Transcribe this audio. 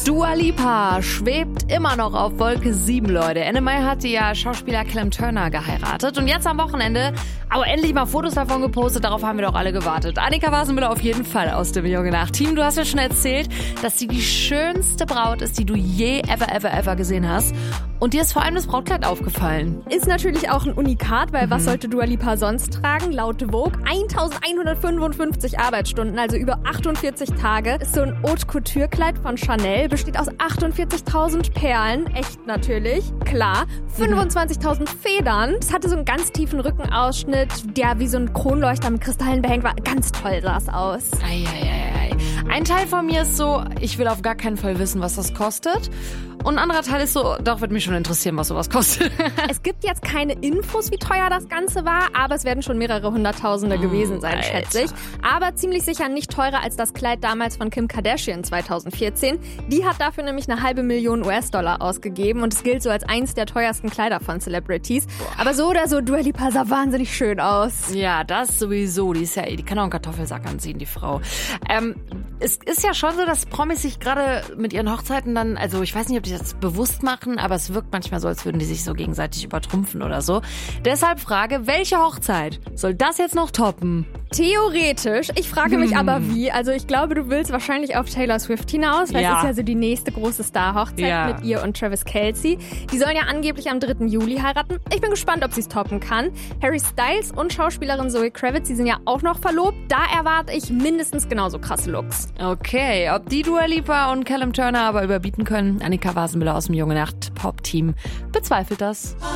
Dua Lipa schwebt immer noch auf Wolke 7, Leute. Ende Mai hatte ja Schauspieler Callum Turner geheiratet und jetzt am Wochenende aber endlich mal Fotos davon gepostet. Darauf haben wir doch alle gewartet. Annika Wasenmüller auf jeden Fall aus dem Junge Nacht-Team. Du hast ja schon erzählt, dass sie die schönste Braut ist, die du je ever gesehen hast. Und dir ist vor allem das Brautkleid aufgefallen. Ist natürlich auch ein Unikat, weil was sollte Dua Lipa sonst tragen? Laut Vogue 1155 Arbeitsstunden, also über 48 Tage. Ist so ein Haute-Couture-Kleid von Chanel, besteht aus 48.000 Perlen. Echt natürlich, klar. 25.000 Federn. Es hatte so einen ganz tiefen Rückenausschnitt, der wie so ein Kronleuchter mit Kristallen behängt war. Ganz toll sah es aus. Eieiei. Ein Teil von mir ist so, ich will auf gar keinen Fall wissen, was das kostet. Und ein anderer Teil ist so, doch, würde mich schon interessieren, was sowas kostet. Es gibt jetzt keine Infos, wie teuer das Ganze war, aber es werden schon mehrere Hunderttausende gewesen sein, schätze ich. Aber ziemlich sicher nicht teurer als das Kleid damals von Kim Kardashian 2014. Die hat dafür nämlich $500.000 US-Dollar ausgegeben und es gilt so als eins der teuersten Kleider von Celebrities. Aber so oder so, Dua Lipa sah wahnsinnig schön aus. Ja, das sowieso. Die kann auch einen Kartoffelsack anziehen, die Frau. Es ist ja schon so, dass Promis sich gerade mit ihren Hochzeiten dann, also ich weiß nicht, ob die das bewusst machen, aber es wirkt manchmal so, als würden die sich so gegenseitig übertrumpfen oder so. Deshalb Frage, welche Hochzeit soll das jetzt noch toppen? Theoretisch. Ich frage mich aber wie. Also ich glaube, du willst wahrscheinlich auf Taylor Swift hinaus, weil es ist ja so die nächste große Star-Hochzeit mit ihr und Travis Kelce. Die sollen ja angeblich am 3. Juli heiraten. Ich bin gespannt, ob sie es toppen kann. Harry Styles und Schauspielerin Zoe Kravitz, die sind ja auch noch verlobt. Da erwarte ich mindestens genauso krasse Looks. Okay, ob die Dua Lipa und Callum Turner aber überbieten können? Annika Wasenmüller aus dem Junge Nacht Pop-Team bezweifelt das.